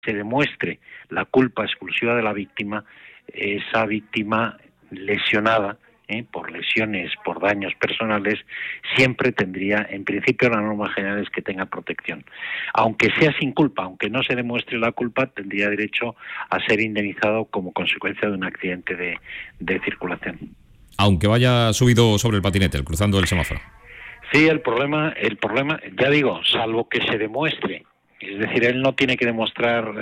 se demuestre la culpa exclusiva de la víctima, esa víctima lesionada, por lesiones, por daños personales, siempre tendría, en principio, la norma general es que tenga protección. Aunque sea sin culpa, aunque no se demuestre la culpa, tendría derecho a ser indemnizado como consecuencia de un accidente de circulación. Aunque vaya subido sobre el patinete, cruzando el semáforo. Sí, el problema, ya digo, salvo que se demuestre. Es decir, él no tiene que demostrar,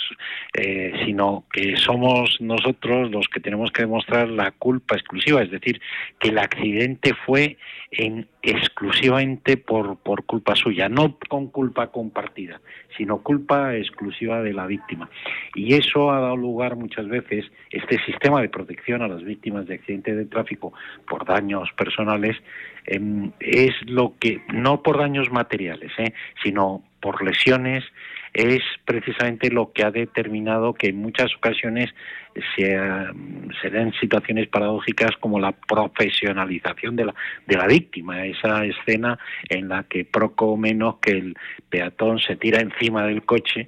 sino que somos nosotros los que tenemos que demostrar la culpa exclusiva, es decir, que el accidente fue exclusivamente por culpa suya, no con culpa compartida, sino culpa exclusiva de la víctima. Y eso ha dado lugar muchas veces, este sistema de protección a las víctimas de accidentes de tráfico por daños personales, es lo que, no por daños materiales, sino por lesiones, es precisamente lo que ha determinado que en muchas ocasiones se den situaciones paradójicas como la profesionalización de la víctima, esa escena en la que poco menos que el peatón se tira encima del coche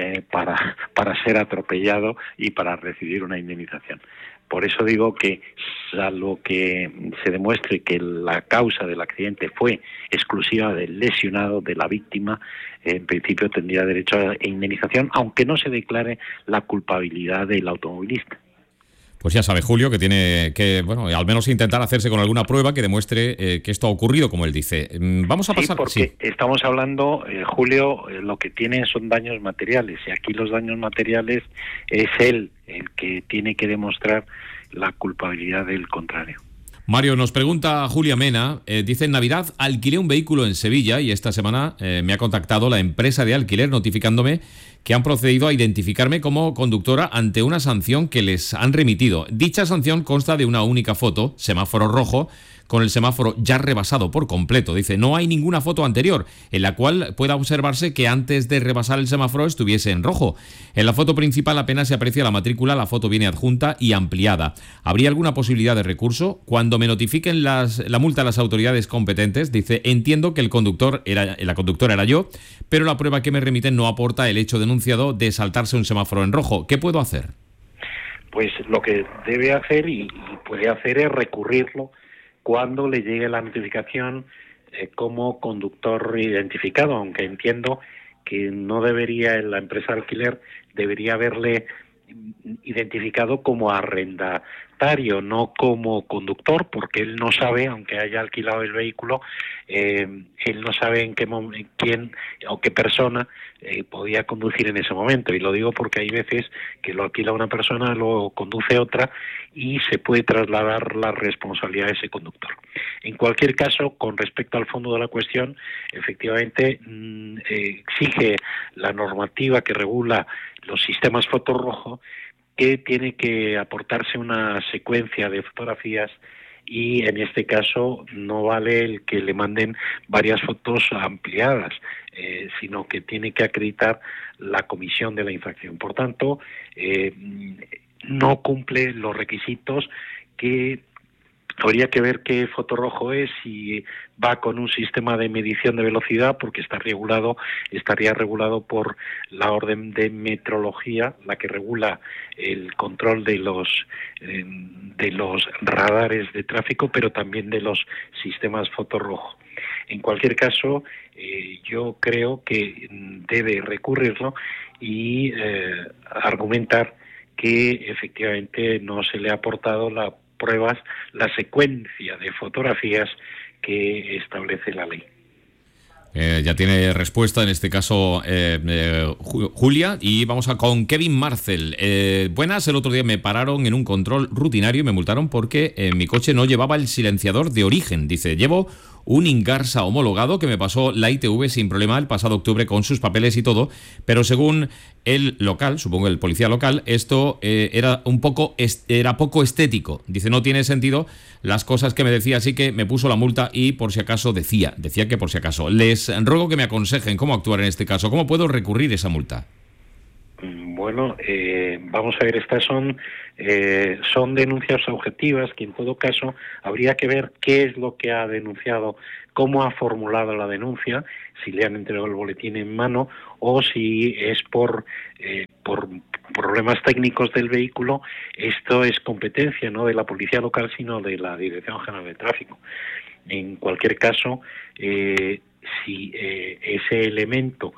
para ser atropellado y para recibir una indemnización. Por eso digo que, salvo que se demuestre que la causa del accidente fue exclusiva del lesionado, de la víctima, en principio tendría derecho a indemnización, aunque no se declare la culpabilidad del automovilista. Pues ya sabe Julio que tiene que, al menos intentar hacerse con alguna prueba que demuestre que esto ha ocurrido, como él dice. Vamos a pasar... Porque estamos hablando, Julio, lo que tiene son daños materiales, y aquí los daños materiales es él el que tiene que demostrar la culpabilidad del contrario. Mario, nos pregunta Julia Mena, dice: en Navidad alquilé un vehículo en Sevilla y esta semana me ha contactado la empresa de alquiler notificándome que han procedido a identificarme como conductora ante una sanción que les han remitido. Dicha sanción consta de una única foto, semáforo rojo, con el semáforo ya rebasado por completo. Dice, no hay ninguna foto anterior en la cual pueda observarse que antes de rebasar el semáforo estuviese en rojo. En la foto principal apenas se aprecia la matrícula, la foto viene adjunta y ampliada. ¿Habría alguna posibilidad de recurso? Cuando me notifiquen la multa a las autoridades competentes, dice, entiendo que la conductora era yo, pero la prueba que me remiten no aporta el hecho denunciado de saltarse un semáforo en rojo. ¿Qué puedo hacer? Pues lo que debe hacer y puede hacer es recurrirlo cuando le llegue la notificación como conductor identificado, aunque entiendo que no debería, la empresa de alquiler debería haberle identificado como arrendatario, no como conductor, porque él no sabe, aunque haya alquilado el vehículo, él no sabe en qué momento, quién o qué persona podía conducir en ese momento. Y lo digo porque hay veces que lo alquila una persona, lo conduce otra y se puede trasladar la responsabilidad de ese conductor. En cualquier caso, con respecto al fondo de la cuestión, efectivamente exige la normativa que regula los sistemas fotorrojo que tiene que aportarse una secuencia de fotografías y en este caso no vale el que le manden varias fotos ampliadas, sino que tiene que acreditar la comisión de la infracción. Por tanto, no cumple los requisitos que habría que ver qué fotorrojo es, si va con un sistema de medición de velocidad, porque estaría regulado por la orden de metrología, la que regula el control de los radares de tráfico, pero también de los sistemas fotorrojo. En cualquier caso, yo creo que debe recurrirlo y argumentar que efectivamente no se le ha aportado la secuencia de fotografías que establece la ley. Ya tiene respuesta en este caso Julia, y vamos con Kevin Marcel. Buenas, el otro día me pararon en un control rutinario y me multaron porque mi coche no llevaba el silenciador de origen. Dice, llevo un Ingarsa homologado que me pasó la ITV sin problema el pasado octubre con sus papeles y todo, pero según el local, supongo el policía local, esto era poco estético. Dice, no tiene sentido las cosas que me decía, así que me puso la multa y por si acaso decía que por si acaso. Les ruego que me aconsejen cómo actuar en este caso, cómo puedo recurrir esa multa. Bueno, vamos a ver, estas son denuncias objetivas que en todo caso habría que ver qué es lo que ha denunciado, cómo ha formulado la denuncia, si le han entregado el boletín en mano o si es por problemas técnicos del vehículo. Esto es competencia no de la policía local, sino de la Dirección General de Tráfico. En cualquier caso, si ese elemento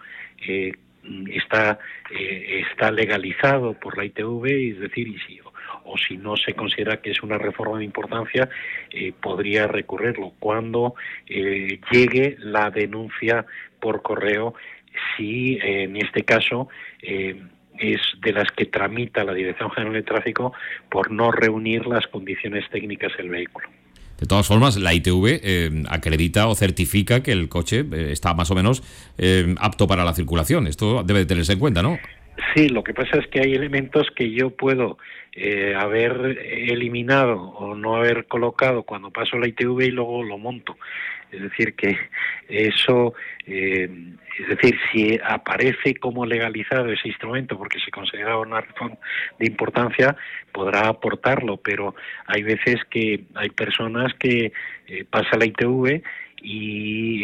está legalizado por la ITV, es decir, o si no se considera que es una reforma de importancia, podría recurrirlo cuando llegue la denuncia por correo, si en este caso es de las que tramita la Dirección General de Tráfico por no reunir las condiciones técnicas del vehículo. De todas formas, la ITV acredita o certifica que el coche está más o menos apto para la circulación. Esto debe de tenerse en cuenta, ¿no? Sí, lo que pasa es que hay elementos que yo puedo haber eliminado o no haber colocado cuando paso la ITV y luego lo monto. Es decir, que eso, es decir, si aparece como legalizado ese instrumento porque se considera una reforma de importancia, podrá aportarlo, pero hay veces que hay personas que pasa la ITV y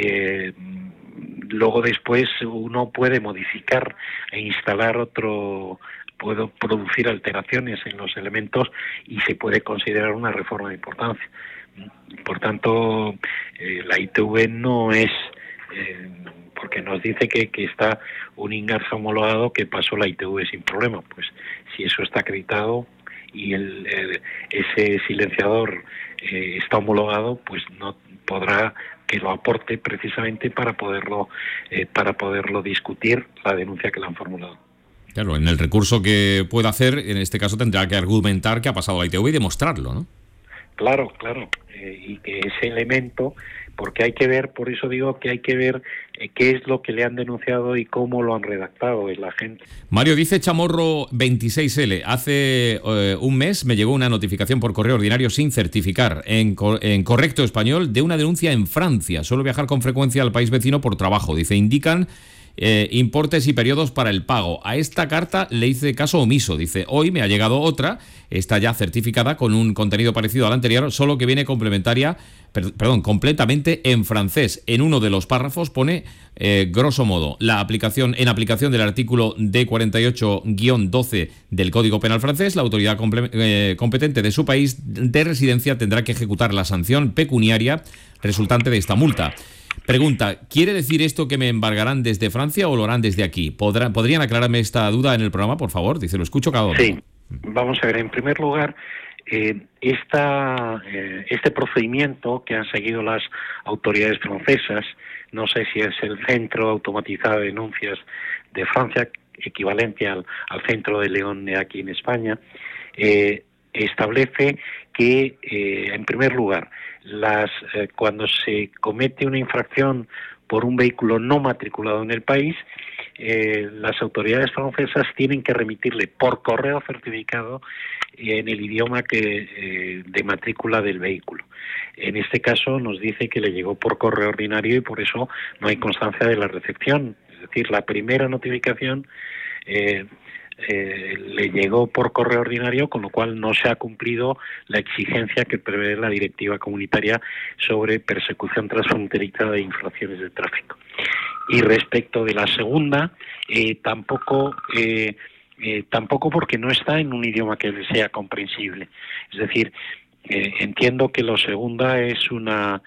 luego después uno puede modificar e instalar otro, puedo producir alteraciones en los elementos y se puede considerar una reforma de importancia. Por tanto, la ITV no es, porque nos dice que está un Ingarsa homologado que pasó la ITV sin problema. Pues si eso está acreditado y ese silenciador está homologado, pues no podrá que lo aporte precisamente para poderlo discutir la denuncia que le han formulado. Claro, en el recurso que pueda hacer, en este caso tendrá que argumentar que ha pasado la ITV y demostrarlo, ¿no? Claro, y que ese elemento, porque hay que ver, por eso digo que hay que ver qué es lo que le han denunciado y cómo lo han redactado la gente. Mario dice Chamorro 26L, hace un mes me llegó una notificación por correo ordinario sin certificar, en correcto español, de una denuncia en Francia. Suelo viajar con frecuencia al país vecino por trabajo. Dice, indican importes y periodos para el pago. A esta carta le hice caso omiso. Dice, hoy me ha llegado otra, está ya certificada con un contenido parecido al anterior, solo que viene completamente en francés. En uno de los párrafos pone, grosso modo, en aplicación del artículo D48-12 del Código Penal francés, la autoridad competente de su país de residencia tendrá que ejecutar la sanción pecuniaria resultante de esta multa. Pregunta, ¿quiere decir esto que me embargarán desde Francia o lo harán desde aquí? ¿Podrían aclararme esta duda en el programa, por favor? Dice, lo escucho cada uno. Sí, vamos a ver, en primer lugar, este procedimiento que han seguido las autoridades francesas, no sé si es el Centro Automatizado de Denuncias de Francia, equivalente al Centro de León aquí en España, establece que, en primer lugar, cuando se comete una infracción por un vehículo no matriculado en el país, las autoridades francesas tienen que remitirle por correo certificado en el idioma de matrícula del vehículo. En este caso nos dice que le llegó por correo ordinario y por eso no hay constancia de la recepción. Es decir, la primera notificación le llegó por correo ordinario, con lo cual no se ha cumplido la exigencia que prevé la directiva comunitaria sobre persecución transfronteriza de infracciones de tráfico. Y respecto de la segunda, tampoco porque no está en un idioma que le sea comprensible. Es decir, entiendo que la segunda es una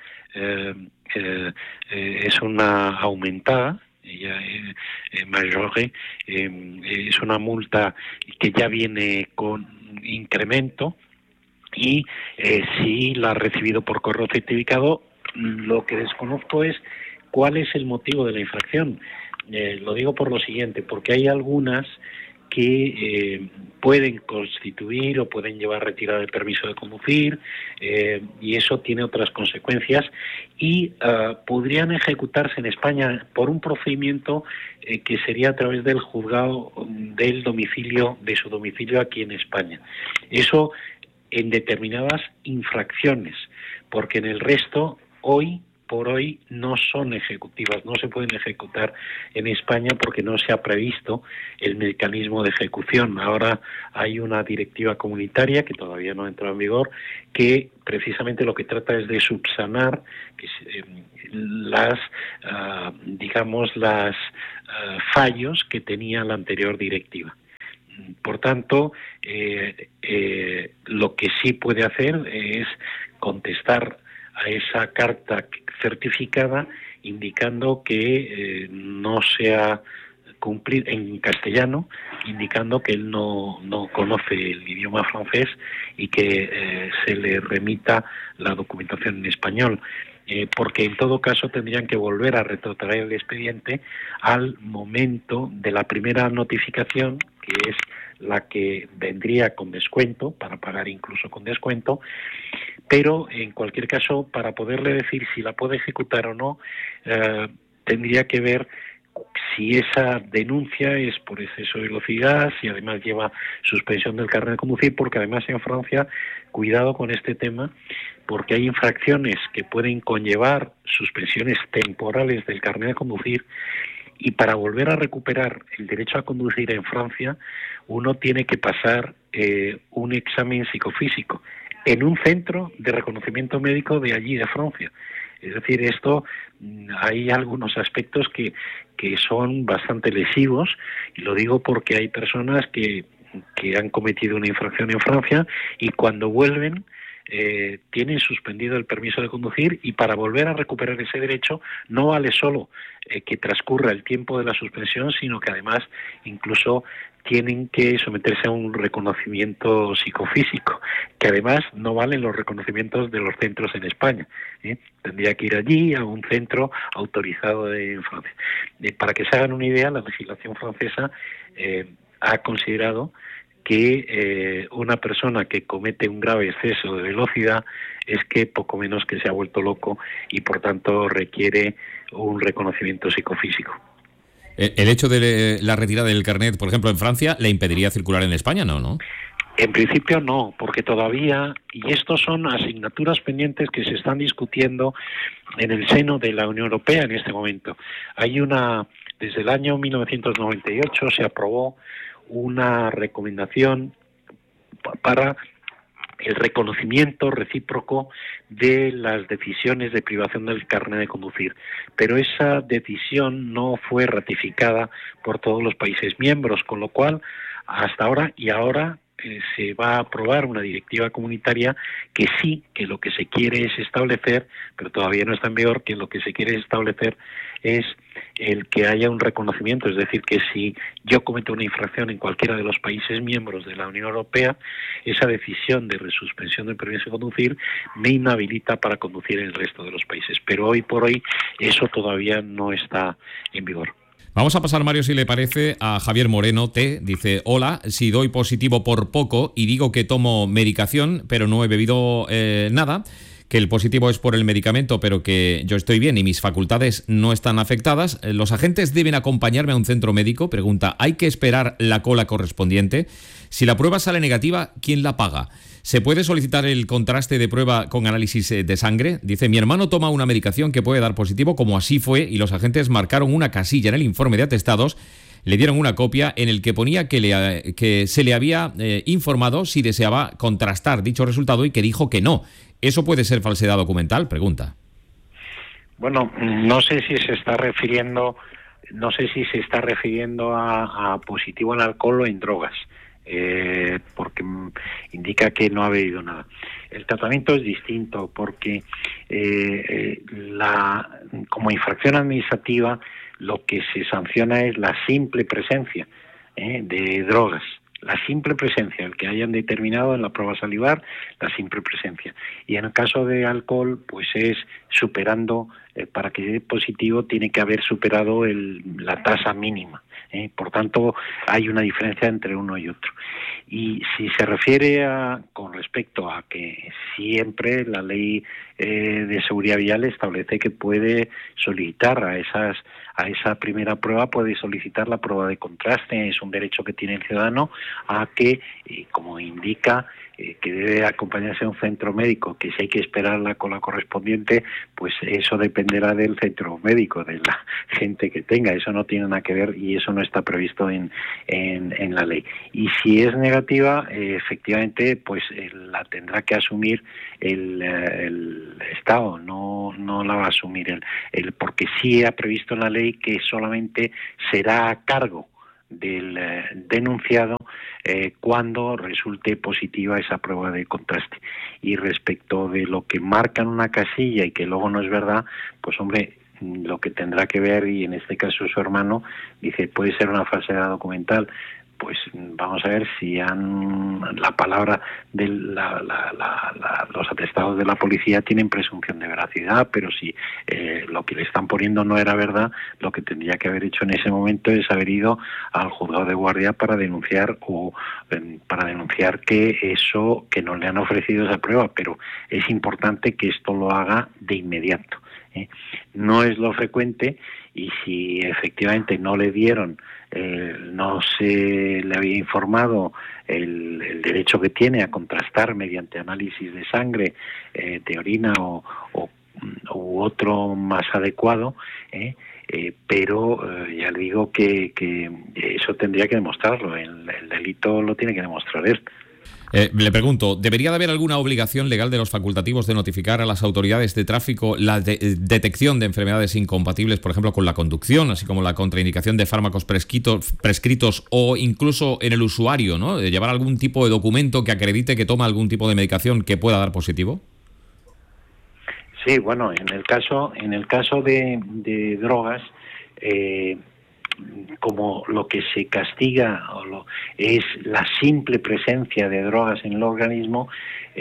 aumentada, mayor, es una multa que ya viene con incremento y si la ha recibido por correo certificado. Lo que desconozco es cuál es el motivo de la infracción. Lo digo por lo siguiente, porque hay algunas que pueden constituir o pueden llevar retirada del permiso de conducir, y eso tiene otras consecuencias y podrían ejecutarse en España por un procedimiento que sería a través del juzgado de su domicilio aquí en España. Eso en determinadas infracciones, porque en el resto hoy por hoy no son ejecutivas, no se pueden ejecutar en España porque no se ha previsto el mecanismo de ejecución. Ahora hay una directiva comunitaria que todavía no ha entrado en vigor, que precisamente lo que trata es de subsanar las fallos que tenía la anterior directiva. Por tanto, lo que sí puede hacer es contestar a esa carta certificada indicando que no se ha cumplido en castellano, indicando que él no conoce el idioma francés y que se le remita la documentación en español. Porque en todo caso tendrían que volver a retrotraer el expediente al momento de la primera notificación, que es la que vendría con descuento, para pagar incluso con descuento, pero en cualquier caso, para poderle decir si la puede ejecutar o no, tendría que ver si esa denuncia es por exceso de velocidad, si además lleva suspensión del carnet de conducir, porque además en Francia, cuidado con este tema, porque hay infracciones que pueden conllevar suspensiones temporales del carnet de conducir, y para volver a recuperar el derecho a conducir en Francia, uno tiene que pasar un examen psicofísico en un centro de reconocimiento médico de allí, de Francia. Es decir, esto, hay algunos aspectos que son bastante lesivos, y lo digo porque hay personas que han cometido una infracción en Francia y cuando vuelven tienen suspendido el permiso de conducir, y para volver a recuperar ese derecho no vale solo que transcurra el tiempo de la suspensión, sino que además incluso tienen que someterse a un reconocimiento psicofísico, que además no valen los reconocimientos de los centros en España. Tendría que ir allí a un centro autorizado en Francia. Para que se hagan una idea, la legislación francesa ha considerado que una persona que comete un grave exceso de velocidad es que poco menos que se ha vuelto loco y por tanto requiere un reconocimiento psicofísico. El hecho de la retirada del carnet, por ejemplo, en Francia, ¿le impediría circular en España? No. En principio no, porque todavía, y estos son asignaturas pendientes que se están discutiendo en el seno de la Unión Europea en este momento. Desde el año 1998 se aprobó una recomendación para el reconocimiento recíproco de las decisiones de privación del carnet de conducir, pero esa decisión no fue ratificada por todos los países miembros, con lo cual hasta ahora se va a aprobar una directiva comunitaria que lo que se quiere es establecer, pero todavía no está en vigor, que lo que se quiere establecer es el que haya un reconocimiento, es decir, que si yo cometo una infracción en cualquiera de los países miembros de la Unión Europea, esa decisión de resuspensión del permiso de conducir me inhabilita para conducir en el resto de los países. Pero hoy por hoy eso todavía no está en vigor. Vamos a pasar, Mario, si le parece, a Javier Moreno T. Dice: hola, si doy positivo por poco y digo que tomo medicación, pero no he bebido nada, que el positivo es por el medicamento, pero que yo estoy bien y mis facultades no están afectadas, ¿los agentes deben acompañarme a un centro médico? Pregunta, ¿hay que esperar la cola correspondiente? Si la prueba sale negativa, ¿quién la paga? ¿Se puede solicitar el contraste de prueba con análisis de sangre? Dice, mi hermano toma una medicación que puede dar positivo, como así fue, y los agentes marcaron una casilla en el informe de atestados, le dieron una copia en el que ponía que se le había informado si deseaba contrastar dicho resultado y que dijo que no. ¿Eso puede ser falsedad documental? Pregunta. Bueno, no sé si se está refiriendo a positivo en alcohol o en drogas, porque indica que no ha bebido nada. El tratamiento es distinto porque como infracción administrativa lo que se sanciona es la simple presencia de drogas. La simple presencia, el que hayan determinado en la prueba salivar, la simple presencia. Y en el caso de alcohol, pues es superando, para que dé positivo, tiene que haber superado la tasa mínima. Por tanto, hay una diferencia entre uno y otro. Y si se refiere con respecto a que siempre la ley de seguridad vial establece que puede solicitar a a esa primera prueba puede solicitar la prueba de contraste. Es un derecho que tiene el ciudadano a que, como indica, que debe acompañarse a un centro médico, que si hay que esperar la cola correspondiente, pues eso dependerá del centro médico, de la gente que tenga. Eso no tiene nada que ver y eso no está previsto en la ley. Y si es negativa, efectivamente, pues la tendrá que asumir el Estado, no la va a asumir porque sí ha previsto en la ley que solamente será a cargo del denunciado cuando resulte positiva esa prueba de contraste. Y respecto de lo que marca en una casilla y que luego no es verdad, pues hombre, lo que tendrá que ver, y en este caso su hermano dice, puede ser una falsedad documental. Pues vamos a ver si la palabra de los atestados de la policía tienen presunción de veracidad, pero si lo que le están poniendo no era verdad, lo que tendría que haber hecho en ese momento es haber ido al juzgado de guardia para denunciar que no le han ofrecido esa prueba, pero es importante que esto lo haga de inmediato. No es lo frecuente, y si efectivamente no le dieron, no se le había informado el derecho que tiene a contrastar mediante análisis de sangre, de orina u otro más adecuado, pero ya le digo que eso tendría que demostrarlo, el delito lo tiene que demostrar él. Le pregunto, ¿debería de haber alguna obligación legal de los facultativos de notificar a las autoridades de tráfico la detección de enfermedades incompatibles, por ejemplo, con la conducción, así como la contraindicación de fármacos prescritos o incluso en el usuario, ¿no? ¿Llevar algún tipo de documento que acredite que toma algún tipo de medicación que pueda dar positivo? Sí, bueno, en el caso de drogas, como lo que se castiga es la simple presencia de drogas en el organismo,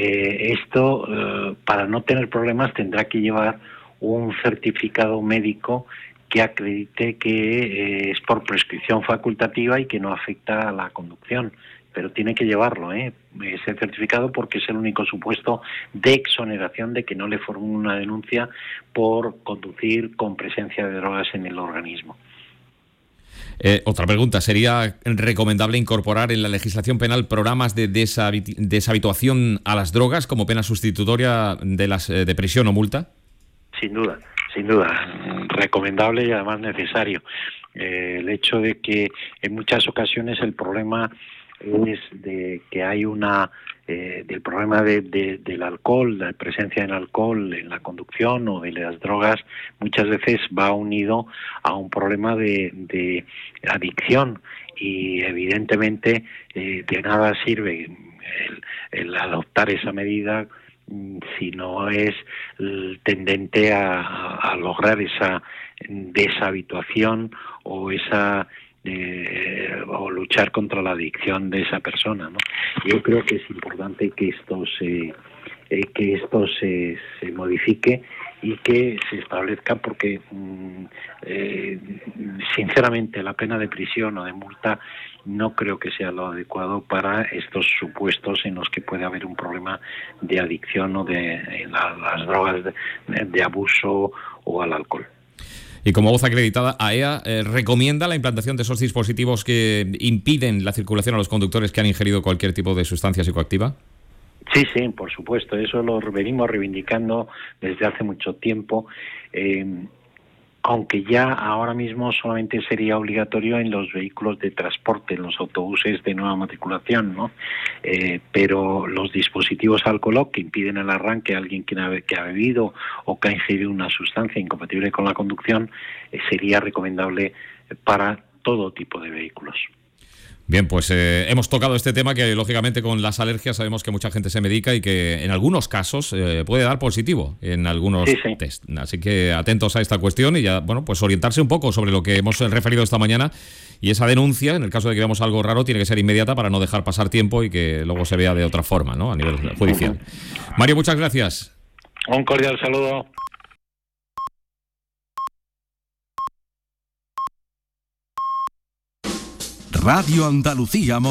esto para no tener problemas tendrá que llevar un certificado médico que acredite que es por prescripción facultativa y que no afecta a la conducción. Pero tiene que llevarlo, ese certificado, porque es el único supuesto de exoneración de que no le formule una denuncia por conducir con presencia de drogas en el organismo. Otra pregunta, ¿sería recomendable incorporar en la legislación penal programas de deshabituación a las drogas como pena sustitutoria de prisión o multa? Sin duda, recomendable y además necesario. El hecho de que en muchas ocasiones el problema es de que hay del problema del alcohol, la presencia del alcohol en la conducción o de las drogas, muchas veces va unido a un problema de adicción, y evidentemente de nada sirve el adoptar esa medida si no es tendente a lograr esa deshabituación o o luchar contra la adicción de esa persona, ¿no? Yo creo que es importante que esto se modifique y que se establezca, porque sinceramente la pena de prisión o de multa no creo que sea lo adecuado para estos supuestos en los que puede haber un problema de adicción o de las drogas de abuso o al alcohol. Y como voz acreditada, AEA recomienda la implantación de esos dispositivos que impiden la circulación a los conductores que han ingerido cualquier tipo de sustancia psicoactiva. Sí, por supuesto, eso lo venimos reivindicando desde hace mucho tiempo, aunque ya ahora mismo solamente sería obligatorio en los vehículos de transporte, en los autobuses de nueva matriculación, ¿no? Pero los dispositivos alcohol que impiden el arranque a alguien que ha bebido o que ha ingerido una sustancia incompatible con la conducción, sería recomendable para todo tipo de vehículos. Bien, pues hemos tocado este tema que, lógicamente, con las alergias sabemos que mucha gente se medica y que en algunos casos puede dar positivo en algunos test. Así que atentos a esta cuestión y ya, bueno, pues orientarse un poco sobre lo que hemos referido esta mañana, y esa denuncia, en el caso de que veamos algo raro, tiene que ser inmediata para no dejar pasar tiempo y que luego se vea de otra forma, ¿no?, a nivel judicial. Mario, muchas gracias. Un cordial saludo. Radio Andalucía